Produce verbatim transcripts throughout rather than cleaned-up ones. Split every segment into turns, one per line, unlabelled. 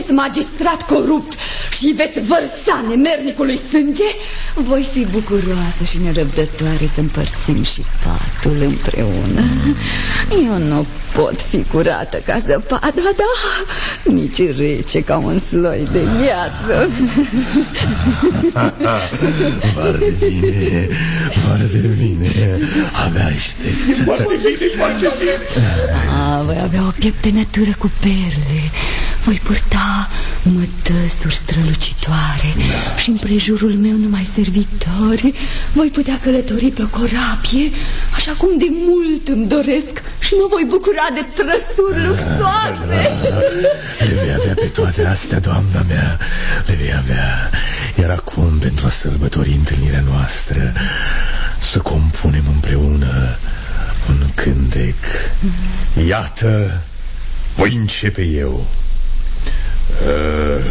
acest magistrat corupt și veți vărsa nemernicului sânge, voi fi bucuroasă și nerăbdătoare să împărțim și patul împreună. Eu nu pot fi curată ca zăpada, da, nici rece ca un sloi de gheață.
Foarte bine, foarte bine. Abia aștept.
Foarte bine, foarte bine.
A, voi avea o pieptănătură cu perle. Voi purta mătăsuri strălucitoare, da. Și în prejurul meu numai servitori. Voi putea călători pe o corabie, așa cum de mult îmi doresc, și mă voi bucura de trăsuri luxoase.
Da, da, da. Le vei avea pe toate astea, doamna mea. Le vei avea. Iar acum, pentru a sărbători întâlnirea noastră, să compunem împreună un cântec. Iată, voi începe eu. Uh,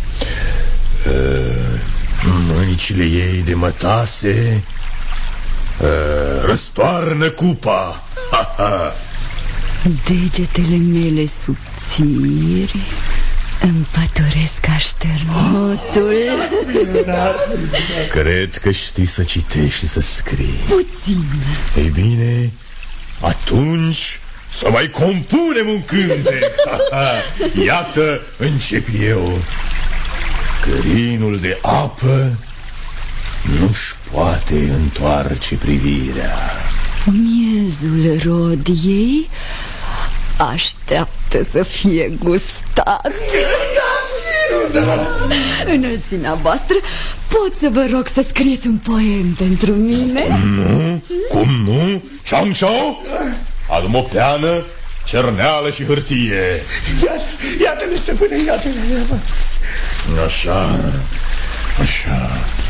uh, Mânicile ei de mătase uh, răstoarnă cupa. Ha, ha.
Degetele mele subțiri împăturesc așternutul.
Cred că știi să citești și să scrii.
Puțin.
Ei bine, atunci să mai compunem un cântec. Iată, încep eu. Cărinul de apă nu-și poate întoarce privirea.
Miezul rodiei așteaptă să fie gustat. Înălțimea voastră, pot să vă rog să scrieți un poem pentru mine?
Cum nu? Cum nu? Ceang-Shao? Adu-mi o peană, cerneală și hârtie.
Iată-ne, stăpâne, iată-ne.
Așa, așa.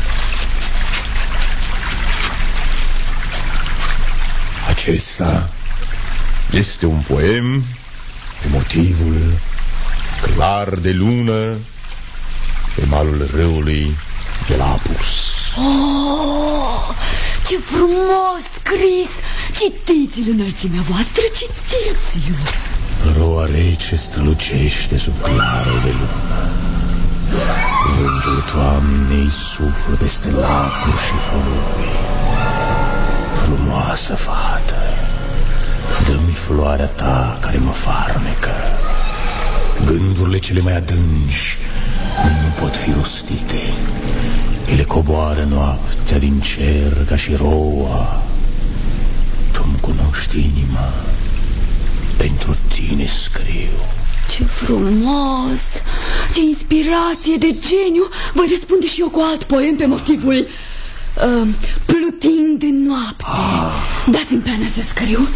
Acesta este un poem pe motivul clar de lună pe malul râului de la Apus.
Oh, ce frumos scris! Citiți-l, înălțimea voastră, citiți-l.
Roa rece strălucește sub clarul de lună. Vântul toamnei suflă peste lacuri și fărui. Frumoasă fată, dă-mi floarea ta care mă farmecă. Gândurile cele mai adânci nu pot fi rostite. Ele coboară noaptea din cer ca și roa. Tu-mi cunoști inima, pentru tine scriu.
Ce frumos! Ce inspirație de geniu! Voi răspunde și eu cu alt poem pe motivul uh, plutind în noapte. ah. Dați-mi peana să scriu.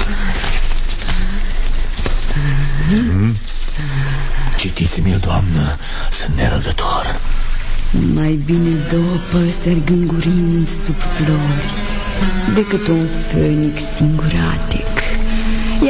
mm. Citiți-mi-l, doamnă, sunt nerăbdător.
Mai bine două păsări gângurind sub flori decât un fenic singurate